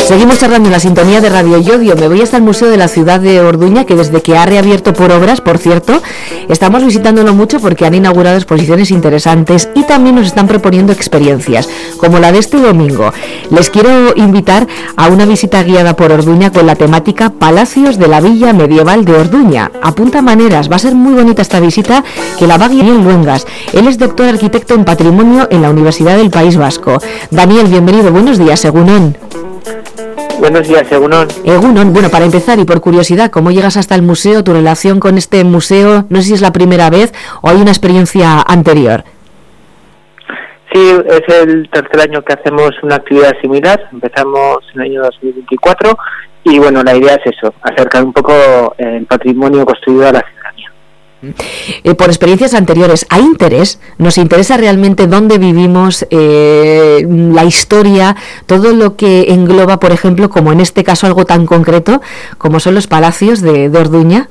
Seguimos charlando en la sintonía de Radio Llodio. Me voy hasta el Museo de la Ciudad de Orduña, que desde que ha reabierto por obras, por cierto, estamos visitándolo mucho porque han inaugurado exposiciones interesantes y también nos están proponiendo experiencias, como la de este domingo. Les quiero invitar a una visita guiada por Orduña con la temática Palacios de la Villa Medieval de Orduña. Apunta maneras, va a ser muy bonita esta visita, que la va a guiar Daniel Luengas. Él es doctor arquitecto en patrimonio en la Universidad del País Vasco. Daniel, bienvenido, buenos días, Egunon. Buenos días, Egunon. Egunon, bueno, para empezar y por curiosidad, ¿cómo llegas hasta el museo? ¿Tu relación con este museo? No sé si es la primera vez o hay una experiencia anterior. Sí, es el tercer año que hacemos una actividad similar. Empezamos en el año 2024 y bueno, la idea es eso, acercar un poco el patrimonio construido a la ciudadanía. Por experiencias anteriores, ¿hay interés? ¿Nos interesa realmente dónde vivimos, la historia, todo lo que engloba, por ejemplo, como en este caso algo tan concreto como son los palacios de Orduña?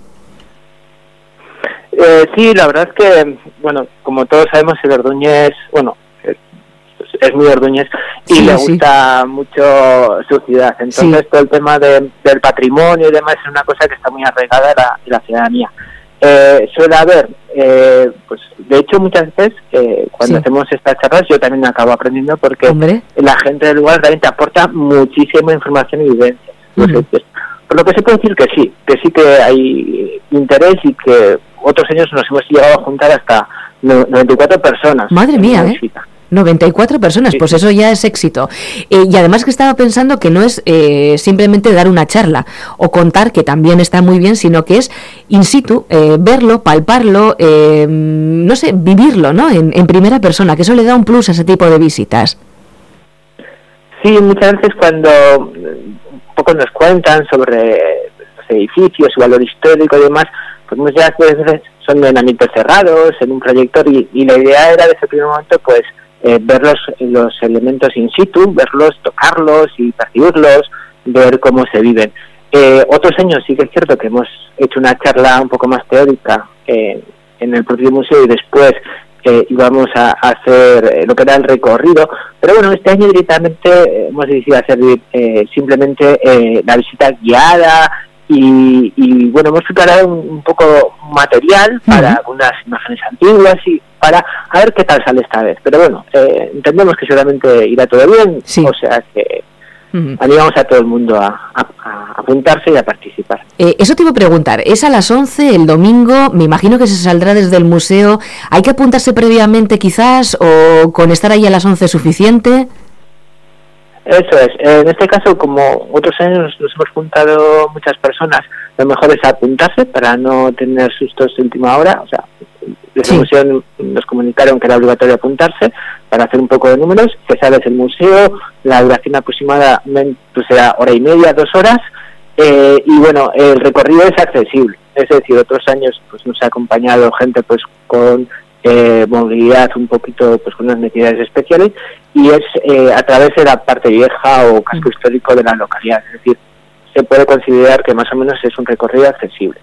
Sí, la verdad es que, bueno, como todos sabemos, el orduñés, bueno, es muy orduñés y sí, le gusta mucho su ciudad. Entonces todo el tema del patrimonio y demás es una cosa que está muy arraigada en la ciudadanía. Suele haber, pues de hecho muchas veces cuando hacemos estas charlas yo también acabo aprendiendo porque la gente del lugar realmente aporta muchísima información y evidencia. Por lo que se puede decir que sí que hay interés y que otros años nos hemos llegado a juntar hasta 94 personas. Madre mía, 94 personas, sí. Pues eso ya es éxito. Y además que estaba pensando que no es simplemente dar una charla o contar, que también está muy bien, sino que es in situ, verlo, palparlo, no sé, vivirlo, ¿no? En primera persona, que eso le da un plus a ese tipo de visitas. Sí, muchas veces cuando un poco nos cuentan sobre los edificios, su valor histórico y demás, pues muchas veces son en ambientes cerrados, en un proyector, y la idea era desde el primer momento, pues, ver los elementos in situ, verlos, tocarlos y percibirlos, ver cómo se viven. Otros años sí que es cierto que hemos hecho una charla un poco más teórica en el propio museo y después íbamos a hacer lo que era el recorrido, pero bueno, este año directamente hemos decidido hacer simplemente la visita guiada y bueno, hemos preparado un poco material para unas imágenes antiguas y para a ver qué tal sale esta vez, pero bueno, entendemos que seguramente irá todo bien, o sea que animamos a todo el mundo a apuntarse y a participar. Eso te iba a preguntar, es a las 11 el domingo, me imagino que se saldrá desde el museo, ¿hay que apuntarse previamente quizás o con estar ahí a las 11 es suficiente? Eso es, en este caso, como otros años nos hemos juntado muchas personas, lo mejor es apuntarse para no tener sustos de última hora, o sea, desde el museo nos comunicaron que era obligatorio apuntarse para hacer un poco de números, que sales del museo, la duración aproximadamente pues será hora y media, 2 horas, y bueno, el recorrido es accesible, es decir, otros años pues nos ha acompañado gente pues con movilidad un poquito pues con unas necesidades especiales y es a través de la parte vieja o casco histórico de la localidad, es decir, se puede considerar que más o menos es un recorrido accesible.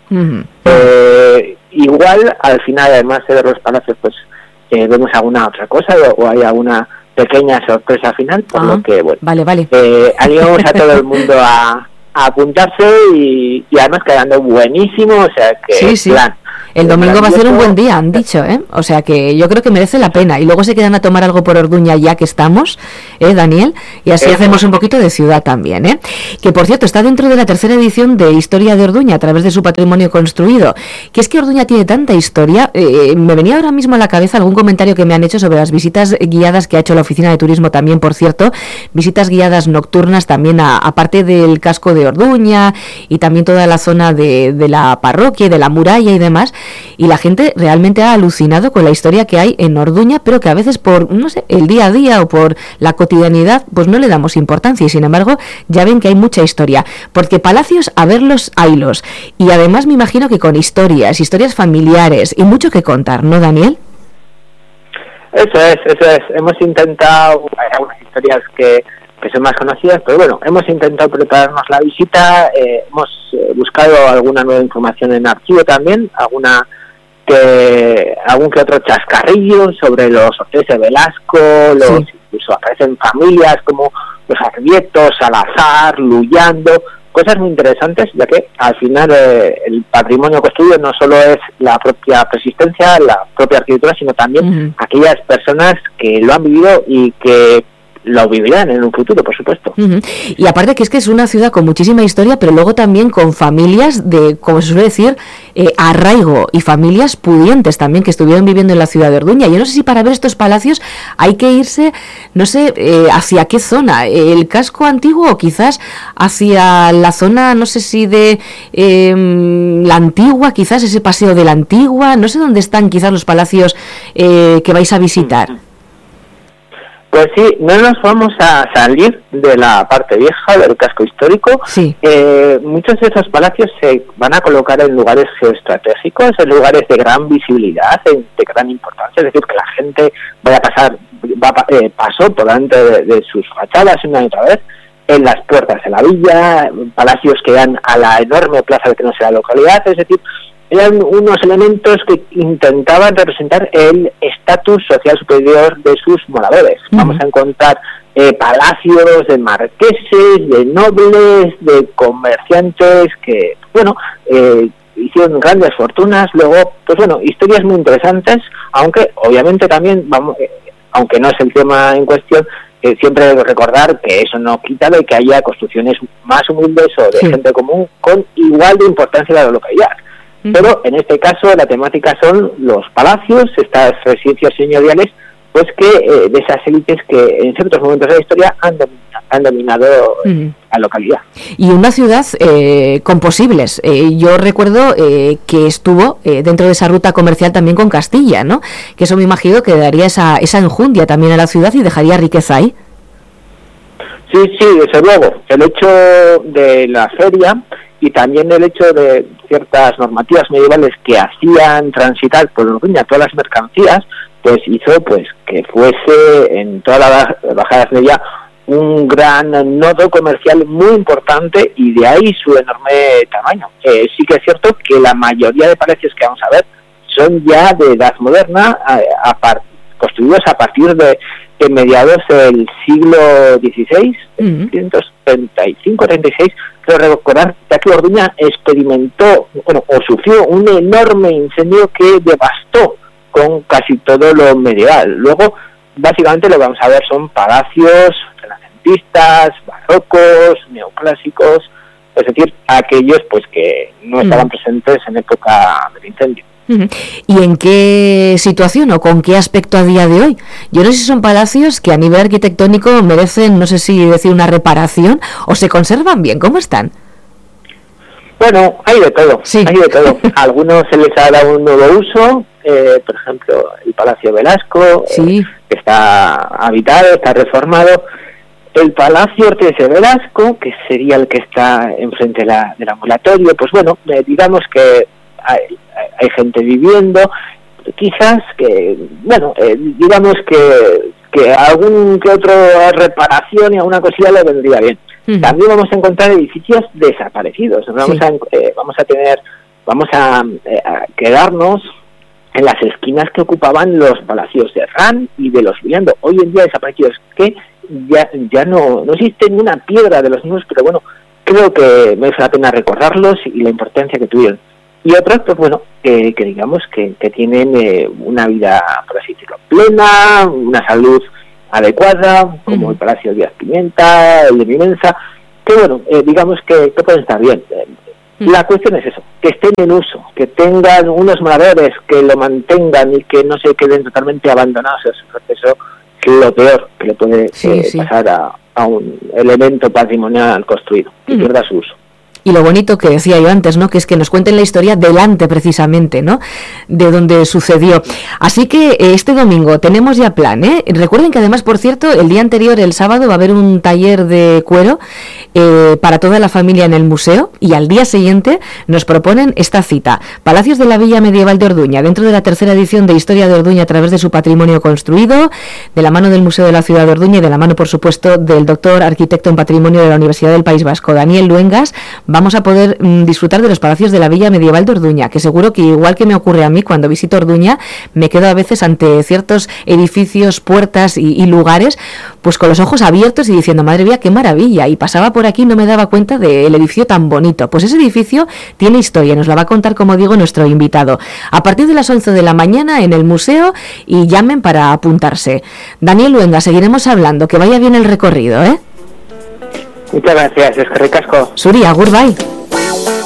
Igual al final, además de ver los palacios, pues vemos alguna otra cosa o hay alguna pequeña sorpresa final, por lo que bueno, animamos a todo el mundo a apuntarse y además quedando buenísimo, o sea que plan. El domingo va a ser un buen día, han dicho, o sea que yo creo que merece la pena. Y luego se quedan a tomar algo por Orduña ya que estamos, Daniel, y así hacemos un poquito de ciudad también, que por cierto está dentro de la tercera edición de Historia de Orduña a través de su patrimonio construido. Que es que Orduña tiene tanta historia, me venía ahora mismo a la cabeza algún comentario que me han hecho sobre las visitas guiadas que ha hecho la Oficina de Turismo también, por cierto, visitas guiadas nocturnas también aparte del casco de Orduña y también toda la zona de la parroquia y de la muralla y demás. Y la gente realmente ha alucinado con la historia que hay en Orduña, pero que a veces por, no sé, el día a día o por la cotidianidad, pues no le damos importancia y sin embargo ya ven que hay mucha historia, porque palacios a verlos haylos y además me imagino que con historias familiares y mucho que contar, ¿no, Daniel? Eso es, hemos intentado, hay algunas historias que son más conocidas, pero bueno, hemos intentado prepararnos la visita, hemos buscado alguna nueva información en archivo también, algún que otro chascarrillo sobre los hoteles de Velasco, incluso aparecen familias como los Arrietos, Salazar, Luyando, cosas muy interesantes, ya que al final el patrimonio construido no solo es la propia persistencia, la propia arquitectura, sino también aquellas personas que lo han vivido y que lo vivirán en un futuro, por supuesto. Y aparte que es una ciudad con muchísima historia, pero luego también con familias de, como se suele decir, arraigo, y familias pudientes también que estuvieron viviendo en la ciudad de Orduña. Yo no sé si para ver estos palacios hay que irse, no sé, hacia qué zona, el casco antiguo o quizás hacia la zona, no sé si de la Antigua, quizás ese paseo de la Antigua, no sé dónde están quizás los palacios que vais a visitar. Pues sí, no nos vamos a salir de la parte vieja del casco histórico. Sí. Muchos de esos palacios se van a colocar en lugares geoestratégicos, en lugares de gran visibilidad, de gran importancia, es decir, que la gente pasó por delante de sus fachadas una y otra vez, en las puertas de la villa, palacios que dan a la enorme plaza que no sea la localidad, es decir, eran unos elementos que intentaban representar el estatus social superior de sus moradores. Vamos a encontrar palacios de marqueses, de nobles, de comerciantes que, hicieron grandes fortunas. Luego, historias muy interesantes, aunque obviamente también, aunque no es el tema en cuestión, siempre recordar que eso no quita de que haya construcciones más humildes o de gente común con igual de importancia de la localidad. Pero en este caso la temática son los palacios, estas residencias señoriales, pues que de esas élites que en ciertos momentos de la historia han dominado la localidad. Y una ciudad con posibles. Yo recuerdo que estuvo dentro de esa ruta comercial también con Castilla, ¿no? Que eso me imagino que daría esa enjundia también a la ciudad y dejaría riqueza ahí. Sí, desde luego. El hecho de la feria y también el hecho de ciertas normativas medievales que hacían transitar por Orduña todas las mercancías, pues hizo pues que fuese en toda la bajada media un gran nodo comercial muy importante, y de ahí su enorme tamaño. Sí que es cierto que la mayoría de palacios que vamos a ver son ya de edad moderna, construidos a partir de mediados del siglo XVI, 1935-36, pero recordar que Orduña experimentó, o sufrió un enorme incendio que devastó con casi todo lo medieval. Luego, básicamente lo que vamos a ver son palacios renacentistas, barrocos, neoclásicos, es decir, aquellos pues que no estaban presentes en época del incendio. ¿Y en qué situación o con qué aspecto a día de hoy? Yo no sé si son palacios que a nivel arquitectónico merecen, no sé si decir una reparación, o se conservan bien. ¿Cómo están? Bueno, hay de todo. Sí. Hay de todo. A algunos se les ha dado un nuevo uso, por ejemplo, el Palacio Velasco, que está habitado, está reformado. El Palacio Ortiz de Velasco, que sería el que está enfrente del ambulatorio, pues digamos que hay gente viviendo, quizás que, digamos que algún que otro reparación y alguna cosilla le vendría bien. También vamos a encontrar edificios desaparecidos. Vamos a quedarnos en las esquinas que ocupaban los palacios de Ran y de los Villando, hoy en día desaparecidos, que ya no existe ni una piedra de los mismos, pero creo que merece la pena recordarlos y la importancia que tuvieron. Y otros, pues que digamos que tienen una vida, por así decirlo, plena, una salud adecuada, como el Palacio Díaz Pimienta, el de Vivenza, que digamos que pueden estar bien. La cuestión es eso, que estén en uso, que tengan unos moradores que lo mantengan y que no se queden totalmente abandonados en su proceso, que es lo peor que le puede pasar a un elemento patrimonial construido, que pierda su uso. Y lo bonito que decía yo antes, ¿no? Que es que nos cuenten la historia delante precisamente, ¿no? De donde sucedió. Así que este domingo tenemos ya plan, ¿eh? Recuerden que además, por cierto, el día anterior, el sábado, va a haber un taller de cuero para toda la familia en el museo, y al día siguiente nos proponen esta cita: Palacios de la Villa Medieval de Orduña, dentro de la tercera edición de Historia de Orduña a través de su patrimonio construido, de la mano del Museo de la Ciudad de Orduña y de la mano, por supuesto, del doctor arquitecto en patrimonio de la Universidad del País Vasco, Daniel Luengas. vamos a poder disfrutar de los palacios de la Villa Medieval de Orduña, que seguro que igual que me ocurre a mí cuando visito Orduña, me quedo a veces ante ciertos edificios, puertas y lugares, pues con los ojos abiertos y diciendo, madre mía, qué maravilla, y pasaba por aquí y no me daba cuenta del edificio tan bonito. Pues ese edificio tiene historia, nos la va a contar, como digo, nuestro invitado. A partir de las 11 de la mañana en el museo, y llamen para apuntarse. Daniel Luenga, seguiremos hablando, que vaya bien el recorrido, ¿eh? Muchas gracias, eskerrik asko. Zuri, agur bai.